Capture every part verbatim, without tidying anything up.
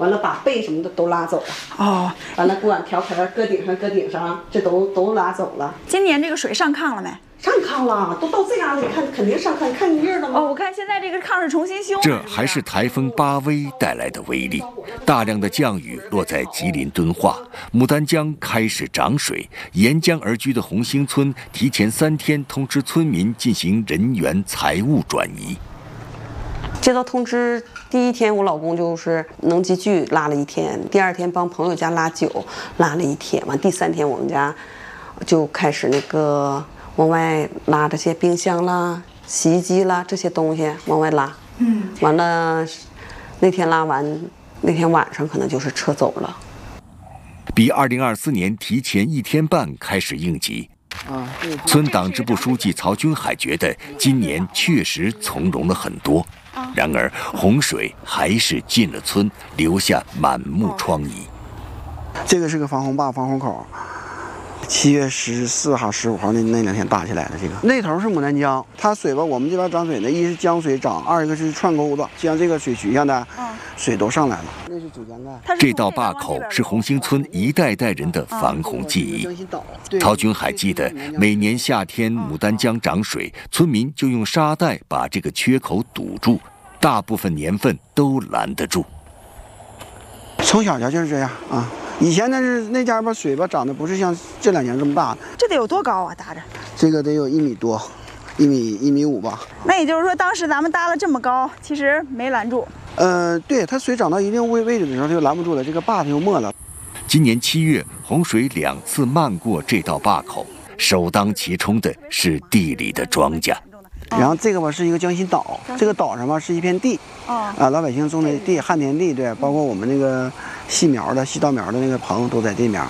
完了把被什么的都拉走了。 哦， 完了锅碗瓢盆搁顶上，搁顶上，这都都拉走了。 今年这个水上炕了没？ 上炕了，都到这嘎达，你看肯定上炕，你看泥了吗？ 哦，我看现在这个炕是重新修。 这还是台风巴威带来的威力，大量的降雨落在吉林敦化，牡丹江开始涨水，沿江而居的红星村提前三天通知村民进行人员财物转移。 接到通知第一天，我老公就是能集聚拉了一天，第二天帮朋友家拉酒拉了一天，完第三天我们家就开始那个往外拉这些冰箱啦、洗衣机啦这些东西往外拉。嗯，完了那天拉完，那天晚上可能就是撤走了。 比二零二四年提前一天半开始应急。啊，村党支部书记曹军海觉得今年确实从容了很多。然而，洪水还是进了村，留下满目疮痍。 这个是个防洪坝、防洪口。七月十四号、十五号那那两天打起来的，这个那头是牡丹江，它水吧，我们这边涨水呢，一是江水涨，二一个是串沟子，像这个水渠下的水都上来了。那是主江盖。 这道坝口是红星村一代代人的防洪记忆。陶军海记得，每年夏天牡丹江涨水，村民就用沙袋把这个缺口堵住，大部分年份都拦得住。 从小家就是这样啊。以前那是那家吧水吧长得不是像这两年这么大， 这得有多高啊？搭着这个得有一米多，一米一米五吧。 那也就是说，当时咱们搭了这么高，其实没拦住。 呃，对，它水涨到一定位位置的时候，它就拦不住了，这个坝它就没了。 今年七月，洪水两次漫过这道坝口，首当其冲的是地里的庄稼。 然后这个吧是一个江心岛，这个岛上吧是一片地，啊，老百姓种的地，旱田地，对，包括我们那个细苗的、细稻苗的那个棚都在这面。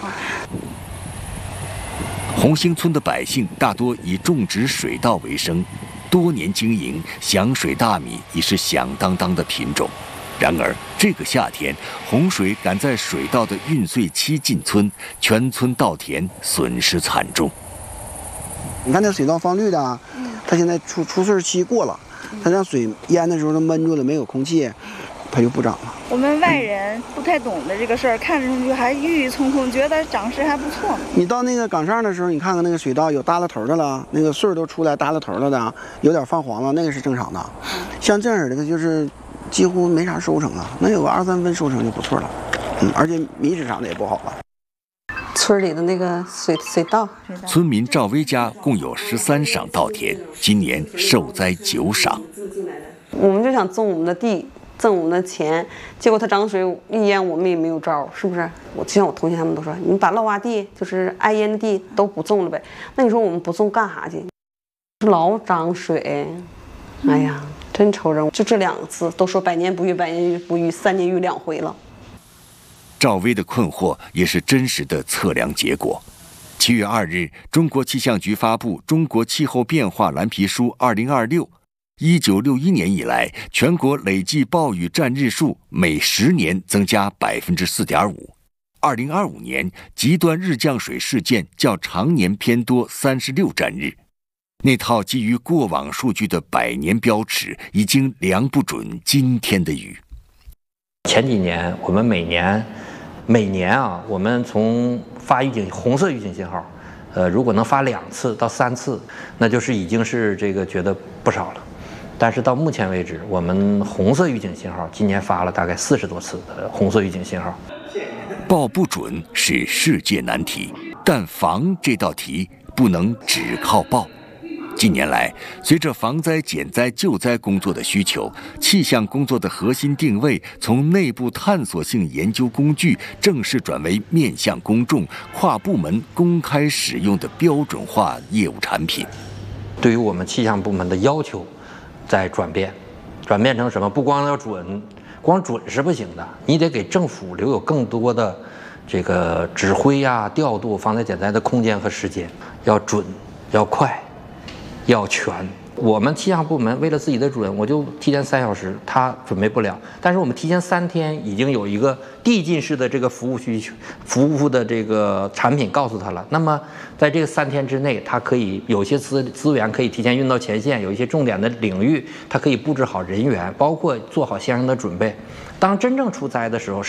红星村的百姓大多以种植水稻为生，多年经营，响水大米已是响当当的品种。然而这个夏天，洪水赶在水稻的运穗期进村，全村稻田损失惨重。 你看那水稻放绿的，它现在出出穗期过了，它让水淹的时候它闷住了，没有空气，它就不长了。 我们外人不太懂的这个事儿，看上去还郁郁葱葱，觉得长势还不错。 你到那个岗上的时候，你看看那个水稻有耷拉头的了，那个穗儿都出来耷拉头了的，有点泛黄了，那个是正常的。像这样的就是几乎没啥收成了，能有个二三分收成就不错了。嗯，而且米质长得也不好了。 村里的那个水水稻， 村民赵薇家共有十三晌稻田，今年受灾九晌。 我们就想种我们的地，挣我们的钱，结果它涨水一淹，我们也没有招，是不是？我就像我同学他们都说，你把涝洼地就是挨淹的地都不种了呗。那你说我们不种干啥去？老涨水，哎呀，真愁人。就这两次都说百年不遇，百年不遇，三年遇两回了。 赵薇的困惑也是真实的测量结果。七月二日，中国气象局发布《中国气候变化蓝皮书二零二六》，一九六一年以来，全国累计暴雨占日数每十年增加百分之四点五。二零二五年，极端日降水事件较常年偏多三十六占日。那套基于过往数据的百年标尺，已经量不准今天的雨。 前几年，我们每年。每年啊，我们从发预警红色预警信号，呃，如果能发两次到三次，那就是已经是这个觉得不少了。但是到目前为止，我们红色预警信号今年发了大概四十多次的红色预警信号。 报不准是世界难题，但防这道题不能只靠报。近年来，随着防灾、减灾、救灾工作的需求，气象工作的核心定位从内部探索性研究工具正式转为面向公众、跨部门公开使用的标准化业务产品。 对于我们气象部门的要求在转变，转变成什么？不光要准，光准是不行的，你得给政府留有更多的这个指挥呀、调度防灾减灾的空间和时间，要准，要快。要全，我们气象部门为了自己的准，我就提前三小时，他准备不了。但是我们提前三天已经有一个递进式的这个服务需求、服务的这个产品告诉他了。那么在这个三天之内，他可以有些资资源可以提前运到前线，有一些重点的领域，他可以布置好人员，包括做好相应的准备。当真正出灾的时候，